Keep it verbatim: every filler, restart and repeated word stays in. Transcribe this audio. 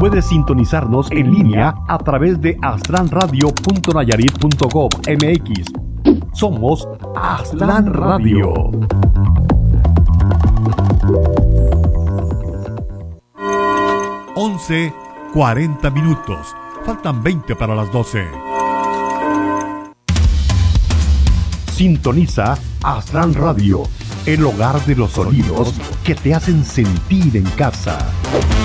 Puedes sintonizarnos en línea a través de astran radio punto nayarit punto gov punto mx. Somos Astran Radio. once cuarenta minutos. Faltan veinte para las doce. Sintoniza Astran Radio, el hogar de los sonidos que te hacen sentir en casa.